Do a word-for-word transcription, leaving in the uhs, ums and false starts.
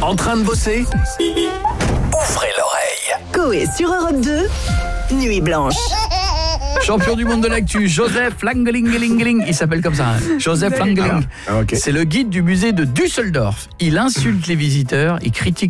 En train de bosser? Ouvrez l'oreille. Coé sur Europe deux, Nuit Blanche. Champion du monde de l'actu, Joseph Langelingelingeling, il s'appelle comme ça, hein. Joseph Langeling. Ah, okay. C'est le guide du musée de Düsseldorf. Il insulte les visiteurs, il critique